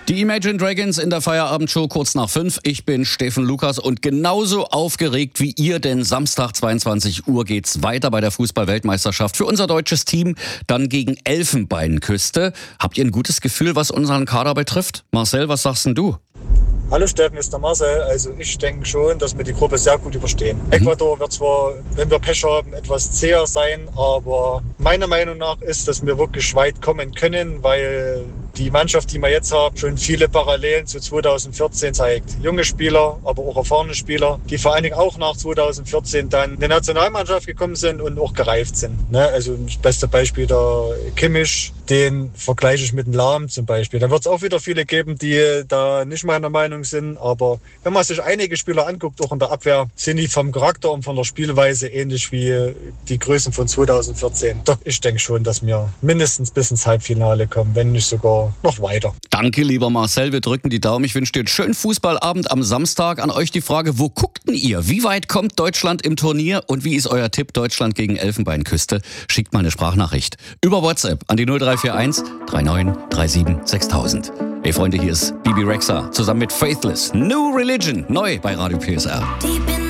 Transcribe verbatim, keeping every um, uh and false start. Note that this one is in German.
Die Imagine Dragons in der Feierabendshow kurz nach fünf. Ich bin Steffen Lukas und genauso aufgeregt wie ihr, denn Samstag zweiundzwanzig Uhr geht's weiter bei der Fußball-Weltmeisterschaft für unser deutsches Team, dann gegen Elfenbeinküste. Habt ihr ein gutes Gefühl, was unseren Kader betrifft? Marcel, was sagst denn du? Hallo Steffen, ist der Marcel. Also ich denke schon, dass wir die Gruppe sehr gut überstehen. Mhm. Ecuador wird zwar, wenn wir Pech haben, etwas zäher sein, aber meiner Meinung nach ist, dass wir wirklich weit kommen können, weil die Mannschaft, die wir jetzt haben, schon viele Parallelen zu zweitausendvierzehn zeigt. Junge Spieler, aber auch erfahrene Spieler, die vor allen Dingen auch nach zweitausendvierzehn dann in die Nationalmannschaft gekommen sind und auch gereift sind. Ne? Also das beste Beispiel der Kimmich, den vergleiche ich mit dem Lahm zum Beispiel. Dann wird es auch wieder viele geben, die da nicht meiner Meinung sind, aber wenn man sich einige Spieler anguckt, auch in der Abwehr, sind die vom Charakter und von der Spielweise ähnlich wie die Größen von zweitausendvierzehn. Doch ich denke schon, dass wir mindestens bis ins Halbfinale kommen, wenn nicht sogar noch weiter. Danke, lieber Marcel, wir drücken die Daumen. Ich wünsche dir einen schönen Fußballabend am Samstag. An euch die Frage, wo guckt denn ihr? Wie weit kommt Deutschland im Turnier und wie ist euer Tipp Deutschland gegen Elfenbeinküste? Schickt mal eine Sprachnachricht über WhatsApp an die null drei vier eins drei neun drei sieben sechstausend. Hey Freunde, hier ist Bibi Rexha zusammen mit Faithless. New Religion, neu bei Radio P S R.